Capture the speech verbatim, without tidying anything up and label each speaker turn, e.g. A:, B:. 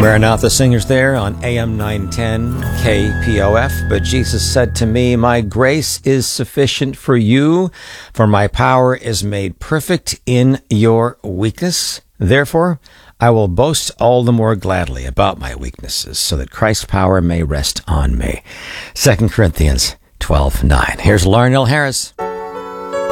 A: Maranatha Singers there on A M nine ten K P O F. But Jesus said to me, my grace is sufficient for you, for my power is made perfect in your weakness. Therefore, I will boast all the more gladly about my weaknesses, so that Christ's power may rest on me. Second Corinthians twelve nine. Here's Lauren L. Harris.